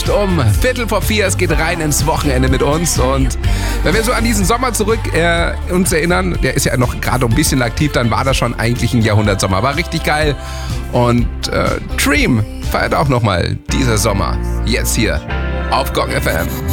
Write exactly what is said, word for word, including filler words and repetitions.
Jetzt um Viertel vor vier, es geht rein ins Wochenende mit uns. Und wenn wir so an diesen Sommer zurück äh, uns erinnern, der ist ja noch gerade ein bisschen aktiv, dann war das schon eigentlich ein Jahrhundertsommer. War richtig geil. Und äh, Dream feiert auch nochmal dieser Sommer. Jetzt hier auf Gong F M.